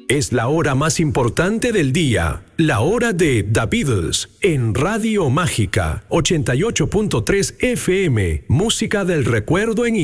Es la hora más importante del día, la hora de The Beatles, en Radio Mágica, 88.3 FM, música del recuerdo en